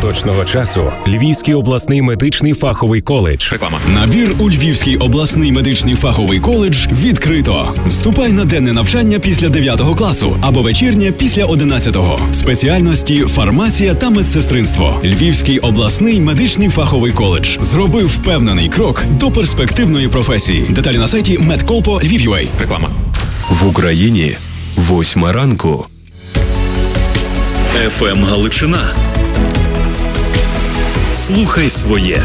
поточного часу Львівський обласний медичний фаховий коледж. Реклама. Набір у Львівський обласний медичний фаховий коледж відкрито. Вступай на денне навчання після 9 класу або вечірнє після 11-го. Спеціальності фармація та медсестринство. Львівський обласний медичний фаховий коледж зробив впевнений крок до перспективної професії. Деталі на сайті medcolpo.lviv.ua. Реклама. В Україні 8 ранку. ФМ Галичина. Слухай своє.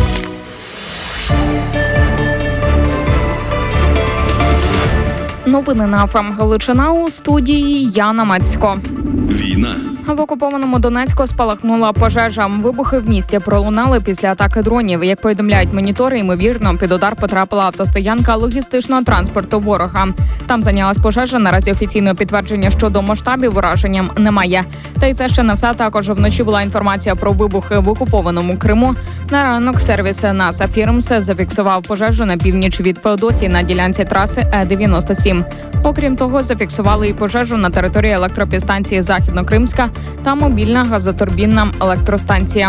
Новини на ФМ Галичина, у студії Яна Мацько. Війна. В окупованому Донецьку спалахнула пожежа. Вибухи в місті пролунали після атаки дронів. Як повідомляють монітори, ймовірно, під удар потрапила автостоянка логістичного транспорту ворога. Там зайнялась пожежа. Наразі офіційного підтвердження щодо масштабів ураження немає. Та й це ще не все. Також вночі була інформація про вибухи в окупованому Криму. На ранок сервіс NASA Firms зафіксував пожежу на північ від Феодосії на ділянці траси Е-97. Окрім того, зафіксували і пожежу на території електропідстанції Західнокримська та мобільна газотурбінна електростанція.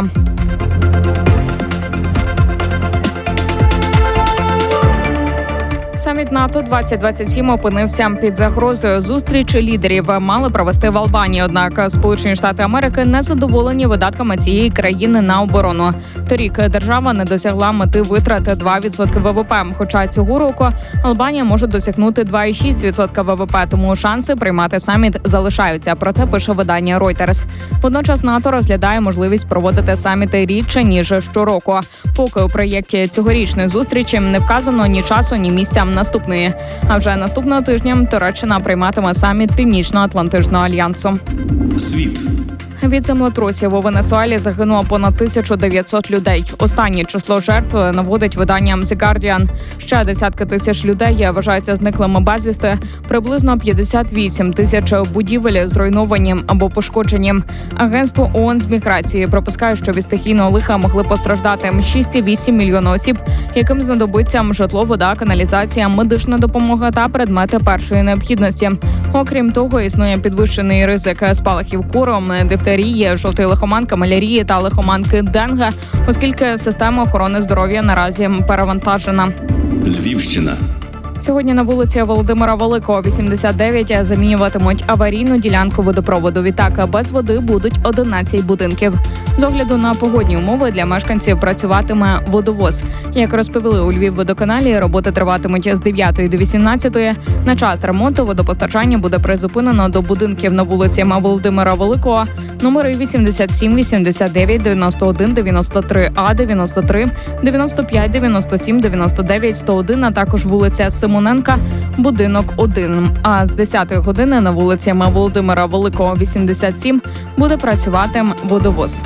Саміт НАТО 2027 опинився під загрозою. Зустріч лідерів мали провести в Албанії, однак Сполучені Штати Америки не задоволені видатками цієї країни на оборону. Торік держава не досягла мети витрати 2% ВВП, хоча цього року Албанія може досягнути 2,6% ВВП, тому шанси приймати саміт залишаються. Про це пише видання Reuters. Водночас НАТО розглядає можливість проводити саміти рідше, ніж щороку. Поки у проєкті цьогорічної зустрічі не вказано ні часу, ні місця наступної. А вже наступного тижня Туреччина прийматиме саміт Північно-Атлантичного альянсу. Світ. Від землетрусів у Венесуелі загинуло понад 1900 людей. Останнє число жертв наводить видання The Guardian. Ще десятки тисяч людей вважаються зниклими безвісти. Приблизно 58 тисяч будівель зруйновані або пошкоджені. Агентство ООН з міграції припускає, що від стихійного лиха могли постраждати 6,8 мільйона осіб, яким знадобиться житло, вода, каналізація, медична допомога та предмети першої необхідності. Окрім того, існує підвищений ризик спалахів кору, дифтерії, жовтої лихоманки, малярії та лихоманки денге, оскільки система охорони здоров'я наразі перевантажена. Львівщина. Сьогодні на вулиці Володимира Великого, 89, замінюватимуть аварійну ділянку водопроводу. Відтак без води будуть 11 будинків. З огляду на погодні умови для мешканців працюватиме водовоз. Як розповіли у Львівводоканалі, роботи триватимуть з 9 до 18. На час ремонту водопостачання буде призупинено до будинків на вулиці Володимира Великого, номери 87, 89, 91, 93, А, 93, 95, 97, 99, 101, а також вулиця Симоненка, будинок 1. А з 10-ї години на вулиці Володимира Великого, 87, буде працювати водовоз.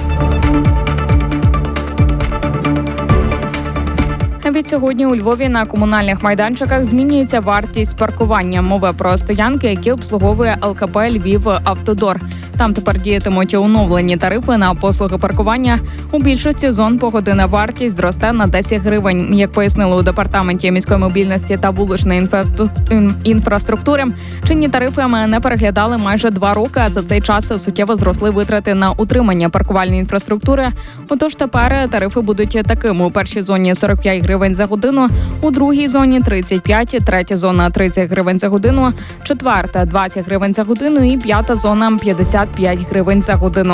Відсьогодні у Львові на комунальних майданчиках змінюється вартість паркування. Мова про стоянки, які обслуговує ЛКП «Львівавтодор». Там тепер діятимуть оновлені тарифи на послуги паркування. У більшості зон погодинна вартість зросте на 10 гривень. Як пояснили у департаменті міської мобільності та вуличної інфраструктури, чинні тарифи не переглядали майже 2 роки, а за цей час суттєво зросли витрати на утримання паркувальної інфраструктури. Отож тепер тарифи будуть такими. У першій зоні 45 гривень за годину, у другій зоні 35, третя зона 30 гривень за годину, четверта 20 гривень за годину і п'ята зона 55 гривень за годину.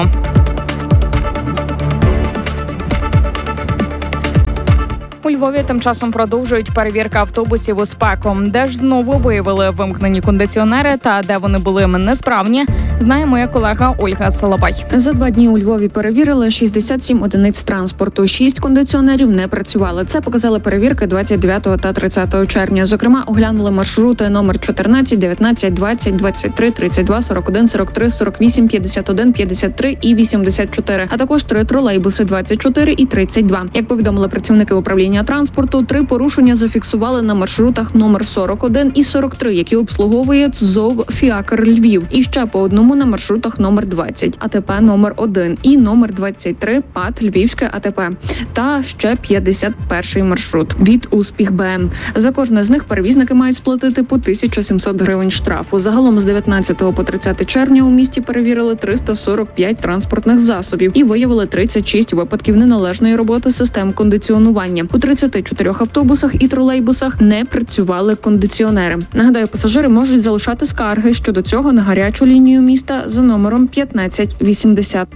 У Львові тим часом продовжують перевірки автобусів у спеку. Де ж знову виявили вимкнені кондиціонери та де вони були несправні, знає моя колега Ольга Салабай. За 2 дні у Львові перевірили 67 одиниць транспорту. 6 кондиціонерів не працювали. Це показали перевірки 29 та 30 червня. Зокрема, оглянули маршрути номер 14, 19, 20, 23, 32, 41, 43, 48, 51, 53 і 84, а також 3 тролейбуси 24 і 32. Як повідомили працівники управління транспорту, 3 порушення зафіксували на маршрутах номер 41 і 43, які обслуговує ТЗОВ «Фіакр Львів». І ще по одному Львівському на маршрутах номер 20, АТП номер 1 і номер 23 ПАТ Львівське АТП та ще 51-й маршрут від Успіх БМ. За кожне з них перевізники мають сплатити по 1700 гривень штрафу. Загалом з 19 по 30 червня у місті перевірили 345 транспортних засобів і виявили 36 випадків неналежної роботи систем кондиціонування. У 34 автобусах і тролейбусах не працювали кондиціонери. Нагадаю, пасажири можуть залишати скарги щодо цього на гарячу лінію міста за номером 1580.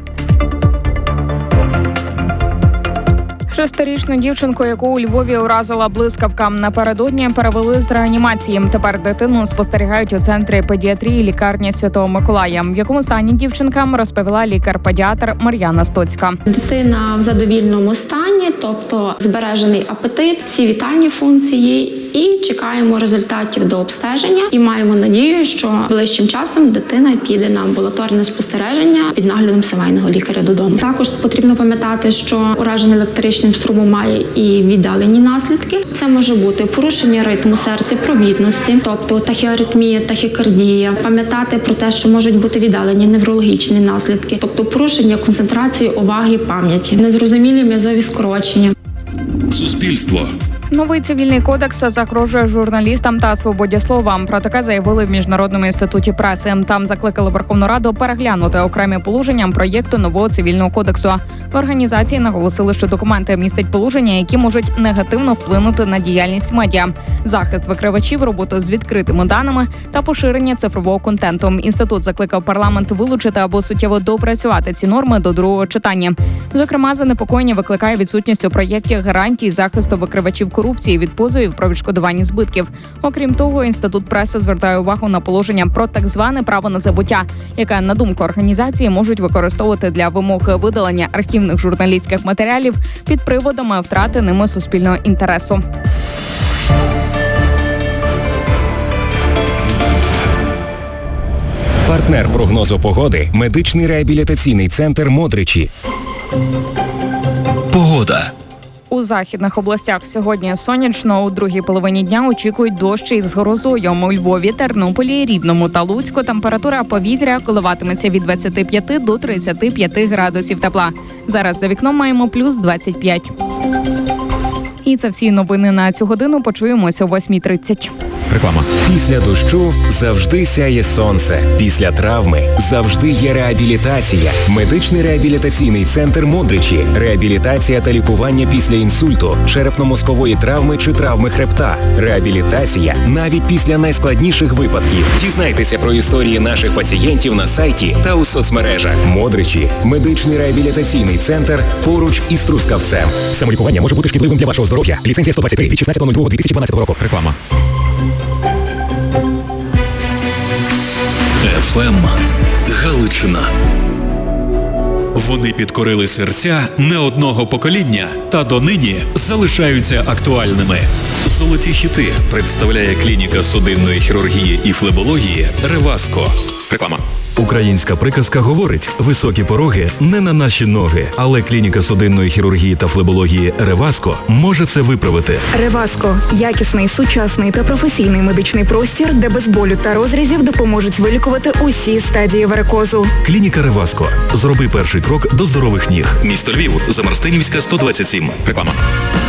Шестирічну дівчинку, яку у Львові уразила блискавка, напередодні перевели з реанімації. Тепер дитину спостерігають у центрі педіатрії лікарні Святого Миколая. В якому стані дівчинка, розповіла лікар-педіатр Мар'яна Стоцька. Дитина в задовільному стані, тобто збережений апетит, всі вітальні функції, і чекаємо результатів до обстеження. І маємо надію, що ближчим часом дитина піде на амбулаторне спостереження під наглядом сімейного лікаря додому. Також потрібно пам'ятати, що ураження електричним струмом має і віддалені наслідки. Це може бути порушення ритму серця-провідності, тобто тахіаритмія, тахікардія. Пам'ятати про те, що можуть бути віддалені неврологічні наслідки, тобто порушення концентрації, уваги, пам'яті, незрозумілі м'язові скорочення. Суспільство. Новий цивільний кодекс загрожує журналістам та свободі слова. Про таке заявили в Міжнародному інституті преси. Там закликали Верховну Раду переглянути окремі положення проєкту нового цивільного кодексу. В організації наголосили, що документи містять положення, які можуть негативно вплинути на діяльність медіа, захист викривачів, роботу з відкритими даними та поширення цифрового контенту. Інститут закликав парламент вилучити або суттєво доопрацювати ці норми до другого читання. Зокрема, занепокоєння викликає відсутність у проєкті гарантій захисту викривачів корупції від позовів про відшкодування збитків. Окрім того, інститут преси звертає увагу на положення про так зване право на забуття, яке, на думку організації, можуть використовувати для вимог видалення архівних журналістських матеріалів під приводами втрати ними суспільного інтересу. Партнер прогнозу погоди – медичний реабілітаційний центр «Модричі». Погода. У західних областях сьогодні сонячно, у другій половині дня очікують дощ із грозою. У Львові, Тернополі, Рівному та Луцьку температура повітря коливатиметься від 25 до 35 градусів тепла. Зараз за вікном маємо плюс 25. І це всі новини на цю годину. Почуємося о 8:30. Реклама. Після дощу завжди сяє сонце. Після травми завжди є реабілітація. Медичний реабілітаційний центр «Модричі». Реабілітація та лікування після інсульту, черепно-мозкової травми чи травми хребта. Реабілітація навіть після найскладніших випадків. Дізнайтеся про історії наших пацієнтів на сайті та у соцмережах. «Модричі» – медичний реабілітаційний центр поруч із Трускавцем. Самолікування може бути шкідливим для вашого здоров'я. Ліцензія 123 від 16.02.2012 року. Реклама. ФМ Галичина. Вони підкорили серця не одного покоління та донині залишаються актуальними. Золоті хіти представляє клініка судинної хірургії і флебології «Реваско». Реклама. Українська приказка говорить: високі пороги не на наші ноги, але клініка судинної хірургії та флебології «Реваско» може це виправити. «Реваско» – якісний, сучасний та професійний медичний простір, де без болю та розрізів допоможуть вилікувати усі стадії варикозу. Клініка «Реваско». Зроби перший крок до здорових ніг. Місто Львів, Замарстинівська, 127. Реклама.